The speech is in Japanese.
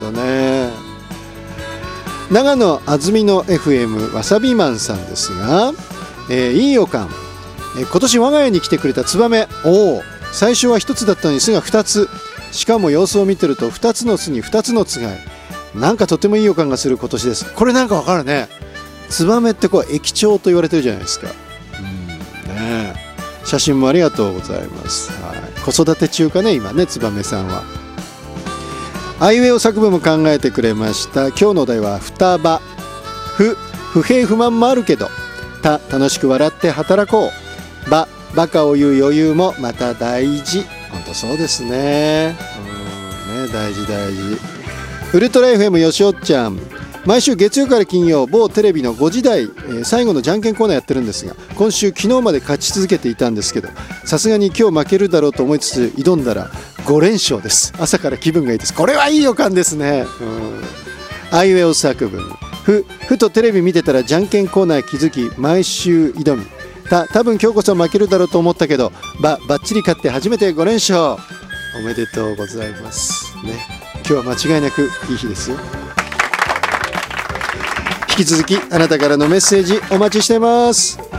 ね。長野安曇野 FM わさびマンさんですが、いい予感、今年我が家に来てくれたツバメ、最初は1つだったのに巣が2つ、しかも様子を見てると2つの巣に2つのつがい、なんかとてもいい予感がする今年です。これなんかわかるね。ツバメってこう益鳥と言われてるじゃないですか。ね、写真もありがとうございます。子育て中かね今ね、ツバメさんは。アイウェイ作文も考えてくれました。今日のお題は双葉。不平不満もあるけど、楽しく笑って働こう。バカを言う余裕もまた大事。本当そうですね。大事。ウルトラ FM よしおっちゃん、毎週月曜から金曜某テレビの5時台、最後のじゃんけんコーナーやってるんですが、今週昨日まで勝ち続けていたんですけど、さすがに今日負けるだろうと思いつつ挑んだら5連勝です。朝から気分がいいです。これはいい予感ですね。アイウェオ作文。ふとテレビ見てたらじゃんけんコーナー気づき毎週挑み、多分今日こそ負けるだろうと思ったけどバッチリ勝って初めて5連勝。おめでとうございますね。今日は間違いなくいい日ですよ。引き続きあなたからのメッセージお待ちしてます。